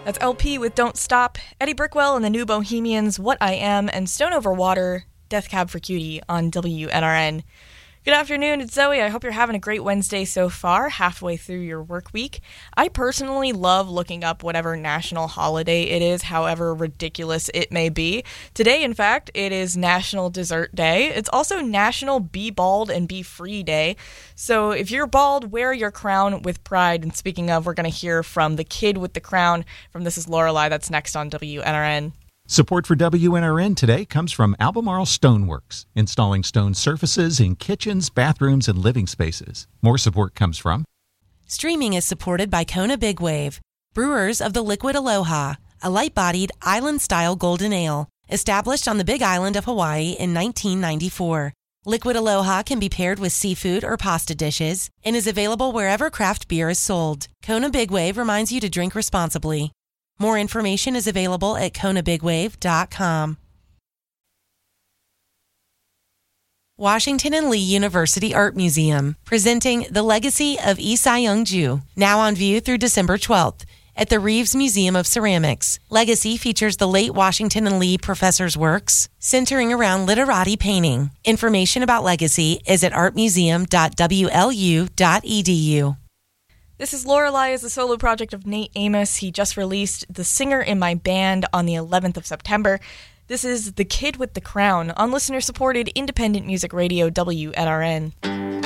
That's LP with Don't Stop, Eddie Brickwell and the New Bohemians, What I Am, and Stone Over Water, Death Cab for Cutie on WNRN. Good afternoon, it's Zoe. I hope you're having a great Wednesday so far, halfway through your work week. I personally love looking up whatever national holiday it is, however ridiculous it may be. Today, in fact, it is National Dessert Day. It's also National Be Bald and Be Free Day. So if you're bald, wear your crown with pride. And speaking of, we're going to hear from the kid with the crown from This Is Lorelei. That's next on WNRN. Support for WNRN today comes from Albemarle Stoneworks, installing stone surfaces in kitchens, bathrooms, and living spaces. More support comes from Streaming is supported by Kona Big Wave, brewers of the Liquid Aloha, a light-bodied island-style golden ale, established on the Big Island of Hawaii in 1994. Liquid Aloha can be paired with seafood or pasta dishes and is available wherever craft beer is sold. Kona Big Wave reminds you to drink responsibly. More information is available at konabigwave.com. Washington and Lee University Art Museum, presenting The Legacy of Lee Seung-ju, now on view through December 12th at the Reeves Museum of Ceramics. Legacy features the late Washington and Lee professor's works, centering around literati painting. Information about Legacy is at artmuseum.wlu.edu. This is Lorelei is the solo project of Nate Amos. He just released The Singer in My Band on the 11th of September. This is The Kid with the Crown on listener-supported independent music radio WNRN.